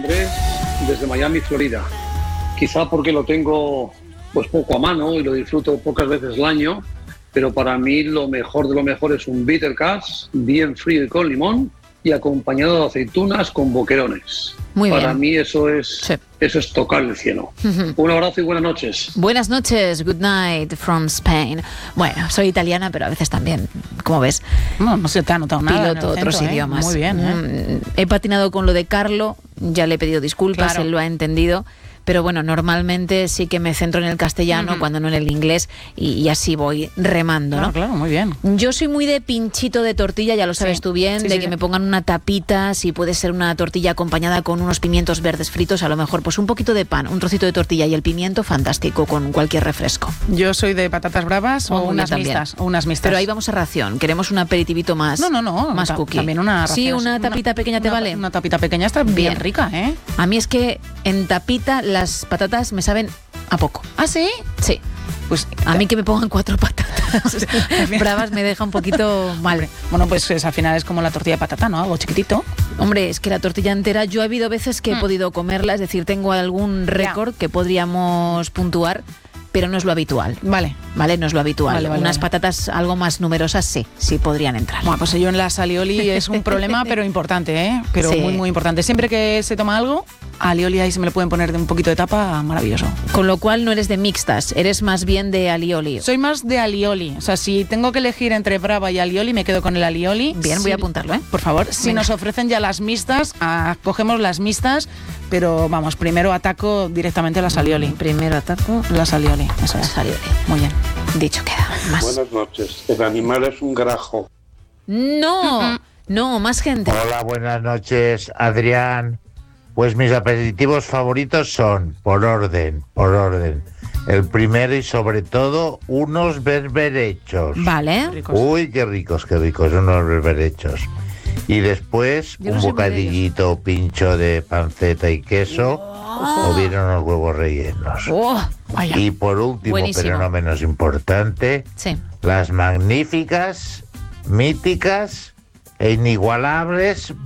Andrés desde Miami, Florida. Quizá porque lo tengo pues poco a mano y lo disfruto pocas veces al año, pero para mí lo mejor de lo mejor es un bitter cash bien frío y con limón y acompañado de aceitunas con boquerones. Muy bien. Para mí eso es, Sí. eso es tocar el cielo. Un abrazo y buenas noches. Buenas noches, good night from Spain. Bueno, soy italiana, pero a veces también, como ves, No se te ha notado nada. piloto en el otros acento, idiomas. Muy bien, He patinado con lo de Carlo, ya le he pedido disculpas, Claro. él lo ha entendido. Pero bueno, normalmente sí que me centro en el castellano, cuando no en el inglés, y así voy remando, ¿no? Claro, muy bien. Yo soy muy de pinchito de tortilla, ya lo sabes tú bien, Sí, de sí, que sí. me pongan una tapita, si puede ser una tortilla acompañada con unos pimientos verdes fritos, a lo mejor pues un poquito de pan, un trocito de tortilla y el pimiento, fantástico, con cualquier refresco. Yo soy de patatas bravas Oh, o muy bien unas también. mixtas. O unas mixtas. Pero ahí vamos a ración, queremos un aperitivito más. No. Más cookie. También una Sí, ración. una tapita pequeña te vale. Una tapita pequeña está bien rica, ¿eh? A mí es que en tapita las patatas me saben a poco. ¿Ah, sí? Sí. Pues A mí que me pongan 4 patatas bravas me deja un poquito mal. bueno, pues al final es como la tortilla de patata, ¿no? Algo chiquitito. Hombre, es que la tortilla entera, yo ha habido veces que he podido comerla, es decir, tengo algún récord que podríamos puntuar, pero no es lo habitual. Vale. Vale, no es lo habitual. Vale, Unas vale. patatas algo más numerosas sí podrían entrar. Bueno, pues yo en las alioli es un problema, pero importante, ¿eh? Pero Sí. muy, muy importante. Siempre que se toma algo, alioli ahí se me le pueden poner de un poquito de tapa, maravilloso. Con lo cual no eres de mixtas, eres más bien de alioli. Soy más de alioli. O sea, si tengo que elegir entre brava y alioli, me quedo con el alioli. Bien, voy Sí, a apuntarlo, ¿eh? Por favor, si Venga. nos ofrecen ya las mixtas, cogemos las mixtas, pero vamos, primero ataco directamente las alioli. Primero ataco Las alioli, eso es. las alioli. Muy bien. Dicho queda. Más. Buenas noches. El animal es un grajo. No, más gente. Hola, buenas noches, Adrián. Pues mis aperitivos favoritos son, por orden. El primero y sobre todo, unos berberechos. Vale. Ricos. Uy, qué ricos, unos berberechos. Y después, Yo no un soy muy de bocadillito pincho de panceta y queso, o bien unos huevos rellenos. Oh, Vaya. Y por último, Buenísimo. pero no menos importante, sí. las magníficas, míticas e inigualables